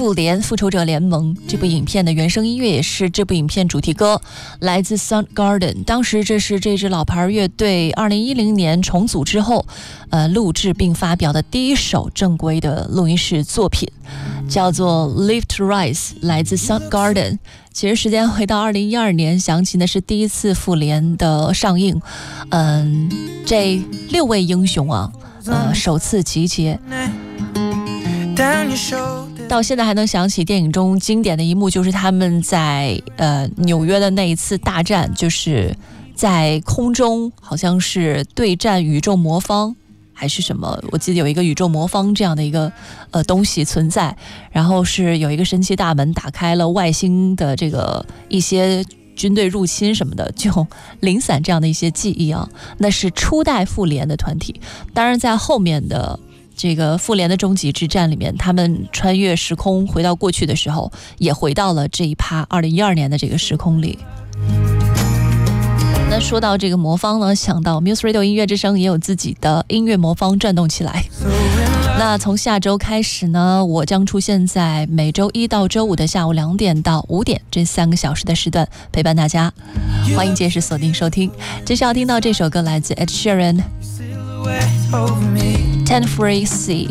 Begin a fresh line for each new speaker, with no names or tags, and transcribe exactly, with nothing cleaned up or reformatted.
复联复仇者联盟这部影片的原声音乐也是这部影片主题歌，来自 Soundgarden。 当时这是这支老牌乐队二零一零年重组之后呃，录制并发表的第一首正规的录音室作品，叫做 Live to Rise， 来自 Soundgarden。 其实时间回到二零一二年，想起的是第一次复联的上映，嗯，这六位英雄啊呃，首次集结，到现在还能想起电影中经典的一幕，就是他们在呃纽约的那一次大战，就是在空中好像是对战宇宙魔方还是什么，我记得有一个宇宙魔方这样的一个呃东西存在，然后是有一个神奇大门打开了，外星的这个一些军队入侵什么的，就零散这样的一些记忆啊，那是初代复联的团体。当然在后面的这个复联的终极之战里面，他们穿越时空回到过去的时候，也回到了这一趴二零一二年的这个时空里。那说到这个魔方呢，想到 Muse Radio 音乐之声也有自己的音乐魔方转动起来。那从下周开始呢，我将出现在每周一到周五的下午两点到五点这三个小时的时段陪伴大家，欢迎届时锁定收听。接下来要听到这首歌来自 Ed Sheeran Ten Free Sea。